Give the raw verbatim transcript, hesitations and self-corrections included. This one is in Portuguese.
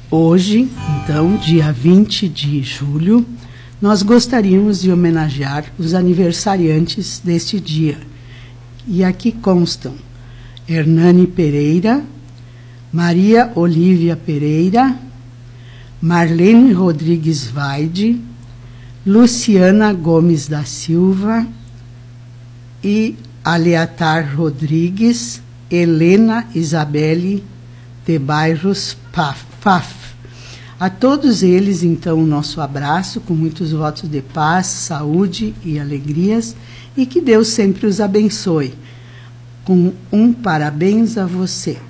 Hoje, então, dia vinte de julho, nós gostaríamos de homenagear os aniversariantes deste dia. E aqui constam Hernani Pereira, Maria Olívia Pereira, Marlene Rodrigues Vaide, Luciana Gomes da Silva e Aleatar Rodrigues, Helena Isabelle de Bairros Paf. A todos eles, então, o nosso abraço, com muitos votos de paz, saúde e alegrias, e que Deus sempre os abençoe. Com um parabéns a você.